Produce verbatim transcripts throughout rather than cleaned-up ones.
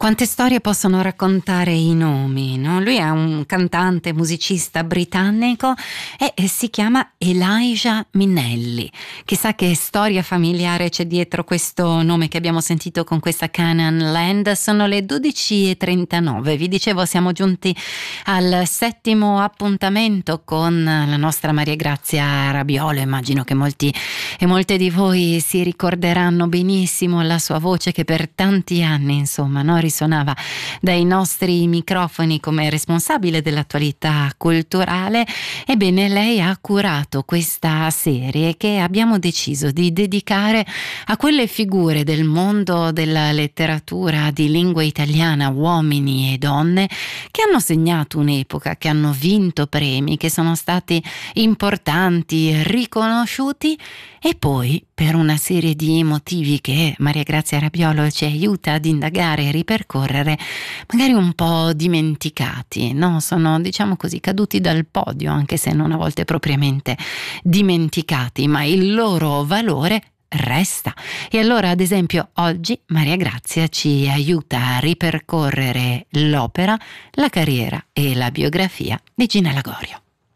Quante storie possono raccontare i nomi, no? Lui è un cantante, musicista britannico e, e si chiama Elijah Minelli. Chissà che storia familiare c'è dietro questo nome che abbiamo sentito con questa Canaan Land. Sono le dodici e trentanove. Vi dicevo, siamo giunti al settimo appuntamento con la nostra Maria Grazia Rabiolo. Immagino che molti e molte di voi si ricorderanno benissimo la sua voce, che per tanti anni, insomma, no, risuonava dai nostri microfoni come responsabile dell'attualità culturale. Ebbene, lei ha curato questa serie che abbiamo deciso di dedicare a quelle figure del mondo della letteratura di lingua italiana, uomini e donne, che hanno segnato un'epoca, che hanno vinto premi, che sono stati importanti, riconosciuti e poi, per una serie di motivi che Maria Grazia Rabiolo ci aiuta ad indagare e ripercorrere, magari un po' dimenticati, no? Sono, diciamo così, caduti dal podio, anche se non a volte propriamente dimenticati, ma il loro valore resta. E allora, ad esempio, oggi Maria Grazia ci aiuta a ripercorrere l'opera, la carriera e la biografia di Gina Lagorio.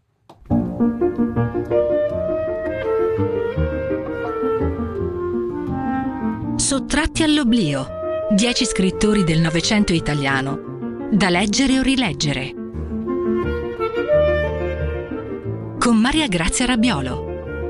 Sottratti all'oblio. Dieci scrittori del Novecento italiano, da leggere o rileggere. Con Maria Grazia Rabiolo.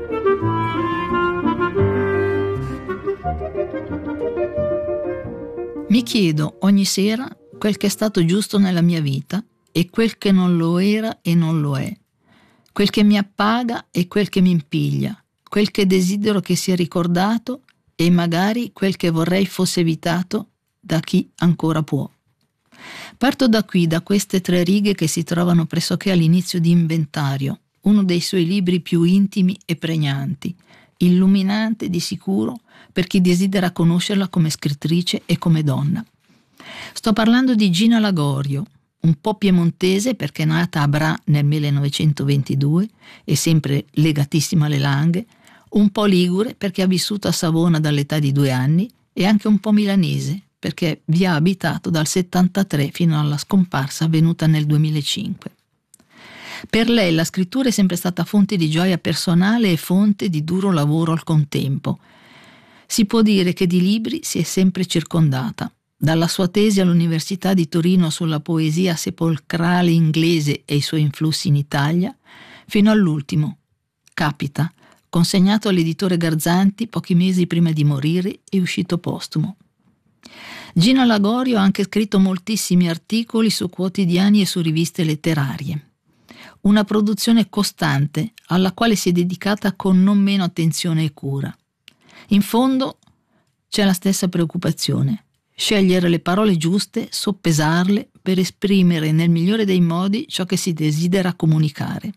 Mi chiedo ogni sera quel che è stato giusto nella mia vita e quel che non lo era e non lo è, quel che mi appaga e quel che mi impiglia, quel che desidero che sia ricordato e magari quel che vorrei fosse evitato da chi ancora può. Parto da qui, da queste tre righe che si trovano pressoché all'inizio di Inventario, uno dei suoi libri più intimi e pregnanti, illuminante di sicuro per chi desidera conoscerla come scrittrice e come donna. Sto parlando di Gina Lagorio, un po' piemontese perché è nata a Bra nel millenovecentoventidue e sempre legatissima alle Langhe, un po' ligure perché ha vissuto a Savona dall'età di due anni e anche un po' milanese perché vi ha abitato dal settantatré fino alla scomparsa avvenuta nel duemilacinque. Per lei la scrittura è sempre stata fonte di gioia personale e fonte di duro lavoro al contempo. Si può dire che di libri si è sempre circondata, dalla sua tesi all'Università di Torino sulla poesia sepolcrale inglese e i suoi influssi in Italia, fino all'ultimo, Capita, consegnato all'editore Garzanti pochi mesi prima di morire e uscito postumo. Gina Lagorio ha anche scritto moltissimi articoli su quotidiani e su riviste letterarie. Una produzione costante alla quale si è dedicata con non meno attenzione e cura. In fondo c'è la stessa preoccupazione: scegliere le parole giuste, soppesarle per esprimere nel migliore dei modi ciò che si desidera comunicare.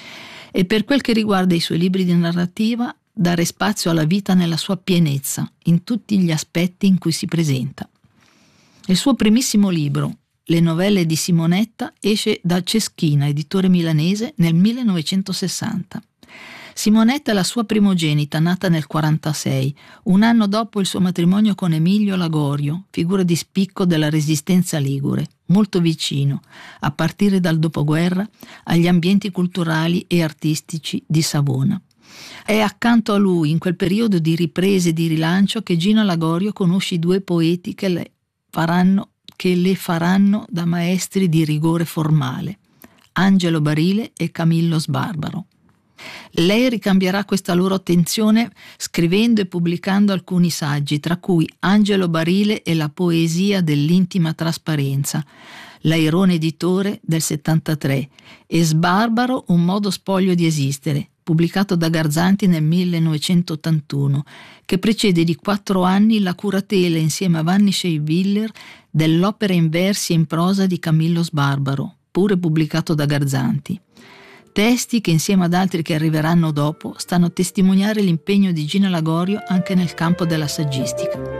E per quel che riguarda i suoi libri di narrativa, dare spazio alla vita nella sua pienezza, in tutti gli aspetti in cui si presenta. Il suo primissimo libro, Le novelle di Simonetta, esce da Ceschina, editore milanese, nel millenovecentosessanta. Simonetta è la sua primogenita, nata nel quarantasei, un anno dopo il suo matrimonio con Emilio Lagorio, figura di spicco della resistenza ligure, molto vicino, a partire dal dopoguerra, agli ambienti culturali e artistici di Savona. È accanto a lui, in quel periodo di riprese e di rilancio, che Gina Lagorio conosce i due poeti che le faranno, che le faranno da maestri di rigore formale, Angelo Barile e Camillo Sbarbaro. Lei ricambierà questa loro attenzione scrivendo e pubblicando alcuni saggi, tra cui Angelo Barile e la poesia dell'intima trasparenza, l'Airone editore del settantatré, e Sbarbaro, un modo spoglio di esistere, pubblicato da Garzanti nel millenovecentottantuno, che precede di quattro anni la curatela insieme a Vanni Scheiviller dell'opera in versi e in prosa di Camillo Sbarbaro, pure pubblicato da Garzanti. Testi che, insieme ad altri che arriveranno dopo, stanno a testimoniare l'impegno di Gina Lagorio anche nel campo della saggistica.